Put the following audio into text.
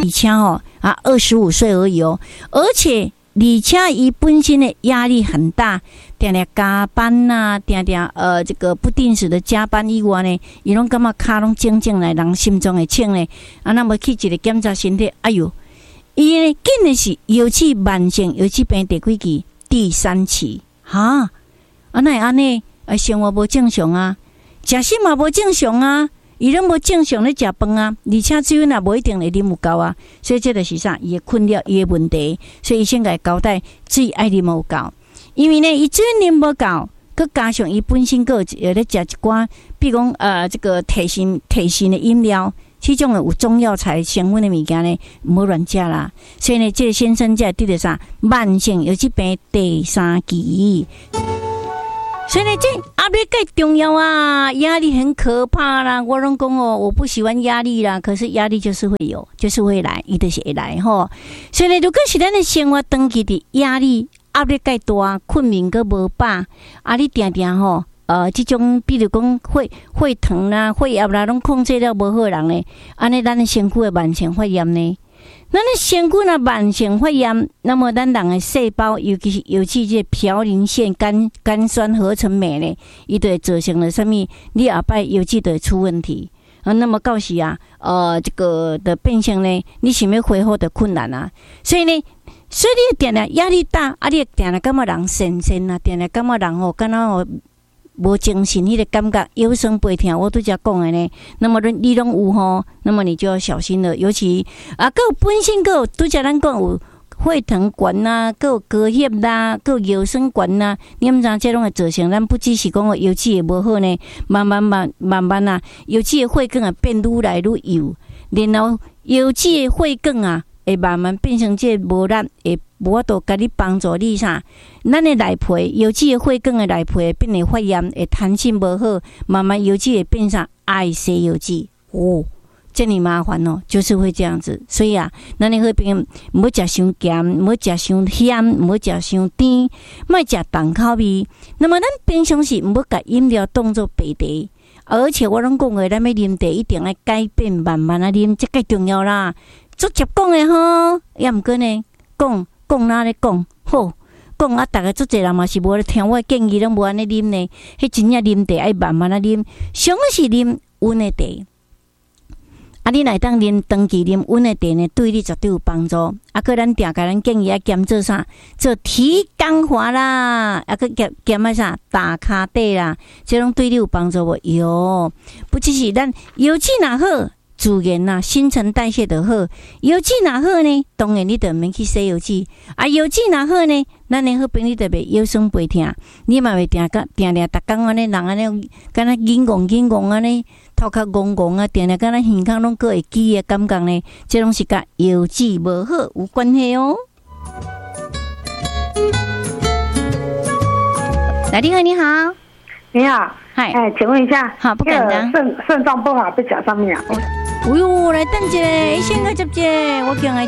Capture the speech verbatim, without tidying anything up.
且哦啊二十五岁而已哦，而且而且伊本身的压力很大，定定加班呐、啊，定定呃这个不定时的加班以外呢，伊拢感觉骹拢整整来，人心中会清呢。啊，那么去一个检查身体，哎哟，伊呢竟然是腰椎慢性腰椎病第几期？第三期，哈，啊那安尼，啊生活无正常啊，食食嘛无正常啊。伊拢无正常咧食饭啊，而且水也无一定会啉有够啊，所以这就是啥？伊的困扰，伊的问题，所以伊先甲伊交代水爱啉无够，因为呢，伊水啉无够，佮加上伊本身佮有咧食一寡，比如讲呃这个提神提神的饮料，这种有中药材成分的物件呢，唔好乱食啦。所以呢，这个先生才得着啥慢性腰椎病第三期。所以呢，这压力更重要啊！压力很可怕啦。我拢讲哦，我不喜欢压力啦，可是压力就是会有，就是会来，伊就是会来吼。所以呢，如果是咱的生活长期的压力、压力更大，困眠个无饱，啊，你定定吼，呃，这种比如讲血血糖啦、血压啦，拢控制了无好人呢，安尼咱的身躯的慢性发炎呢？咱的身躯若慢性发炎，那么咱人的细胞，尤其是尤其这嘌呤腺苷苷酸合成酶呢，伊就会造成了什么？你后摆腰椎就会出问题啊。那么到时啊，呃，这个的变性呢，你想要恢复的困难啊。所以呢，所以你定定压力大，啊，你定定感觉人神神啊，定定感觉人哦，敢若哦。无精神，迄个感觉腰酸背痛，我拄则讲的呢。那么你拢有吼，那么你就要小心了。尤其啊，个本身个拄则咱讲有血糖悬呐，个有高血啦，个有腰酸悬呐，你毋知这拢会造成咱不只是讲个腰椎会无好呢，慢慢慢慢慢啊，腰椎的血管啊变愈来愈幼，然后腰椎的血管啊会慢慢变成这无力，会无法度甲你帮助你啥？咱的内皮，腰椎的血管的内皮变得发炎，会弹性无好，慢慢腰椎会变成爱塞腰椎哦，这么麻烦哦，就是会这样子。所以啊，咱的血病唔好食伤咸，唔好食伤咸，唔好食伤甜，莫食重口味。那么咱平常时唔好甲饮料当作白茶。而且我拢讲过，咱要啉茶一定要改变，慢慢啊啉，这个重要啦。足接讲的吼，也毋过呢，讲讲哪咧讲好。讲啊，逐个足侪人嘛是无咧听我建议，拢无安尼啉呢。迄真正啉茶爱慢慢啊啉，上是啉温的茶。啊，你来当啉长期啉温的茶呢，对你绝对有帮助。啊，个咱定甲咱建议啊，兼做啥？做提肛滑啦，啊，个兼兼啊啥？打骹底啦，这拢对你有帮助无？有，不只是咱腰椎若好。自然呐、啊，新陈代谢就好。腰椎若好呢，当然你就免去洗腰椎。啊，腰椎若好呢，咱的好朋友就袂腰酸背痛。你嘛袂定个定定，逐工安尼人安尼，敢若紧戆紧戆安尼，头壳戆戆啊，定定敢若耳孔拢个会记的感觉呢，这拢是甲腰椎无好有关系哦。来，你好，你好， 你好， 嗨， 哎，请问一下， 好，不敢当， 肾肾脏不好，要食什么啊？ 哎呦，来等一下，先个接接，我叫来